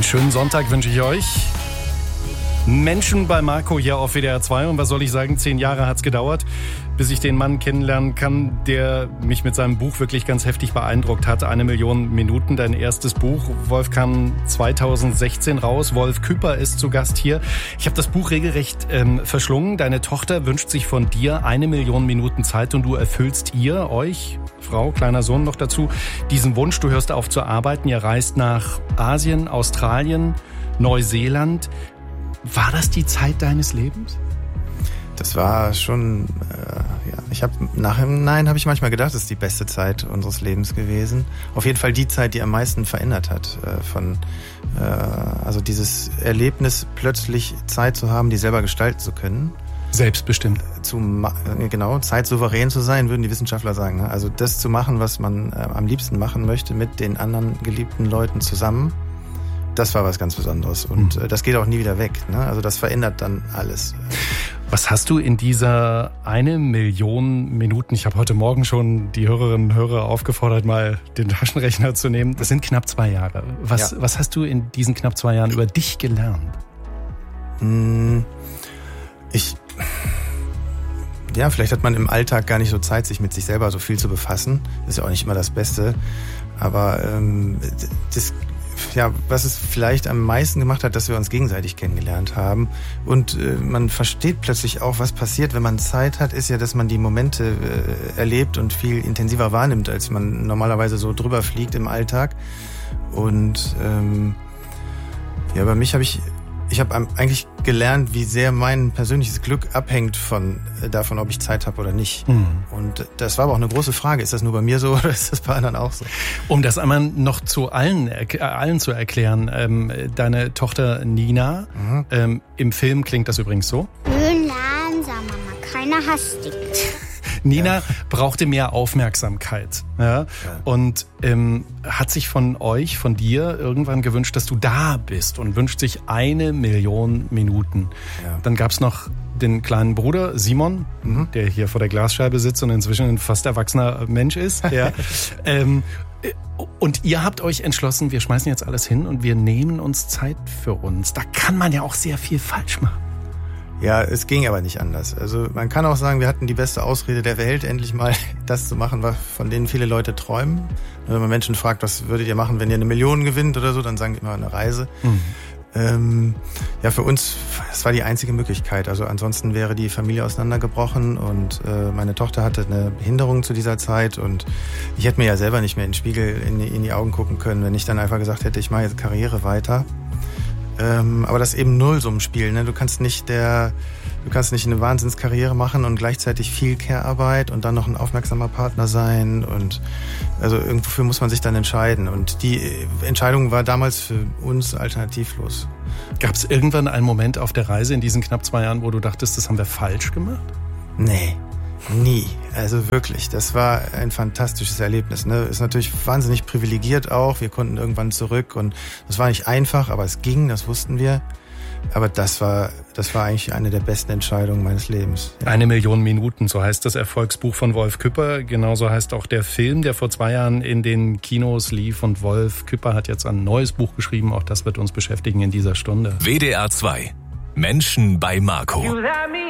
Einen schönen Sonntag wünsche ich euch. Menschen bei Marco hier auf WDR 2. Und was soll ich sagen, 10 Jahre hat's gedauert, bis ich den Mann kennenlernen kann, der mich mit seinem Buch wirklich ganz heftig beeindruckt hat. 1 Million Minuten, dein erstes Buch. Wolf kam 2016 raus. Wolf Küpper ist zu Gast hier. Ich habe das Buch regelrecht verschlungen. Deine Tochter wünscht sich von dir 1 Million Minuten Zeit und du erfüllst euch, Frau, kleiner Sohn noch dazu, diesen Wunsch. Du hörst auf zu arbeiten. Ihr reist nach Asien, Australien, Neuseeland. War das die Zeit deines Lebens? Das war schon, Nachhinein habe ich manchmal gedacht, das ist die beste Zeit unseres Lebens gewesen. Auf jeden Fall die Zeit, die am meisten verändert hat. Also dieses Erlebnis, plötzlich Zeit zu haben, die selber gestalten zu können. Selbstbestimmt. Zeitsouverän zu sein, würden die Wissenschaftler sagen. Also das zu machen, was man am liebsten machen möchte, mit den anderen geliebten Leuten zusammen. Das war was ganz Besonderes und das geht auch nie wieder weg. Ne? Also das verändert dann alles. Was hast du in dieser 1 Million Minuten, ich habe heute Morgen schon die Hörerinnen und Hörer aufgefordert, mal den Taschenrechner zu nehmen. Das sind knapp 2 Jahre. Was hast du in diesen knapp 2 Jahren über dich gelernt? Vielleicht hat man im Alltag gar nicht so Zeit, sich mit sich selber so viel zu befassen. Das ist ja auch nicht immer das Beste. Aber was es vielleicht am meisten gemacht hat, dass wir uns gegenseitig kennengelernt haben. Und man versteht plötzlich auch, was passiert, wenn man Zeit hat, ist ja, dass man die Momente erlebt und viel intensiver wahrnimmt, als man normalerweise so drüber fliegt im Alltag. Und bei mich habe ich habe eigentlich gelernt, wie sehr mein persönliches Glück abhängt davon, ob ich Zeit habe oder nicht. Und das war aber auch eine große Frage. Ist das nur bei mir so oder ist das bei anderen auch so? Um das einmal noch zu allen zu erklären. Deine Tochter Nina, im Film klingt das übrigens so. Schön langsam, Mama, keiner hastigt. Nina brauchte mehr Aufmerksamkeit, und hat sich von dir irgendwann gewünscht, dass du da bist und wünscht sich 1 Million Minuten. Ja. Dann gab's noch den kleinen Bruder Simon, der hier vor der Glasscheibe sitzt und inzwischen ein fast erwachsener Mensch ist. Ja. Und ihr habt euch entschlossen, wir schmeißen jetzt alles hin und wir nehmen uns Zeit für uns. Da kann man ja auch sehr viel falsch machen. Ja, es ging aber nicht anders. Also man kann auch sagen, wir hatten die beste Ausrede der Welt, endlich mal das zu machen, von denen viele Leute träumen. Wenn man Menschen fragt, was würdet ihr machen, wenn ihr 1 Million gewinnt oder so, dann sagen die immer eine Reise. Für uns, das war die einzige Möglichkeit. Also ansonsten wäre die Familie auseinandergebrochen und meine Tochter hatte eine Behinderung zu dieser Zeit und ich hätte mir ja selber nicht mehr in den Spiegel in die Augen gucken können, wenn ich dann einfach gesagt hätte, ich mache jetzt Karriere weiter. Aber das ist eben Nullsummenspiel, ne? Du kannst nicht eine Wahnsinnskarriere machen und gleichzeitig viel Care-Arbeit und dann noch ein aufmerksamer Partner sein und also irgendwofür muss man sich dann entscheiden und die Entscheidung war damals für uns alternativlos. Gab es irgendwann einen Moment auf der Reise in diesen knapp 2 Jahren, wo du dachtest, das haben wir falsch gemacht? Nee. Nie, also wirklich, das war ein fantastisches Erlebnis. Ne? Ist natürlich wahnsinnig privilegiert auch, wir konnten irgendwann zurück und das war nicht einfach, aber es ging, das wussten wir. Aber das war eigentlich eine der besten Entscheidungen meines Lebens. Ja. 1 Million Minuten, so heißt das Erfolgsbuch von Wolf Küpper. Genauso heißt auch der Film, der vor 2 Jahren in den Kinos lief. Und Wolf Küpper hat jetzt ein neues Buch geschrieben, auch das wird uns beschäftigen in dieser Stunde. WDR 2, Menschen bei Marco.